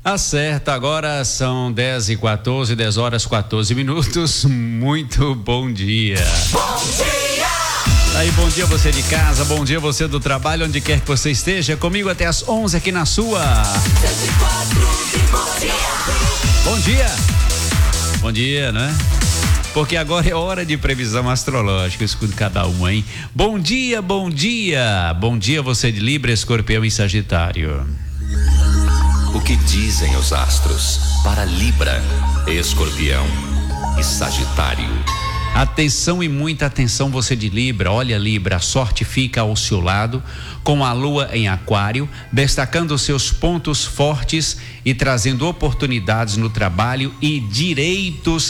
Acerta, agora são 10h14, 10 horas 14 minutos. Muito bom dia. Bom dia! Aí, bom dia você de casa, bom dia você do trabalho, onde quer que você esteja, comigo até as 11 aqui na sua. 104,5. Bom dia. Bom dia, né? Porque agora é hora de previsão astrológica, escuto cada um, hein? Bom dia, bom dia. Bom dia você de Libra, Escorpião e Sagitário. O que dizem os astros para Libra, Escorpião e Sagitário? Atenção e muita atenção você de Libra. Olha, Libra, a sorte fica ao seu lado, com a lua em Aquário, destacando seus pontos fortes e trazendo oportunidades no trabalho e direitos